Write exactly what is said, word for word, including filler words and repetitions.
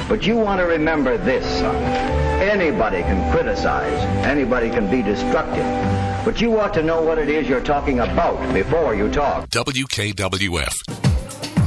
But you want to remember this, son. Anybody can criticize. Anybody can be destructive. But you ought to know what it is you're talking about before you talk. W K W F.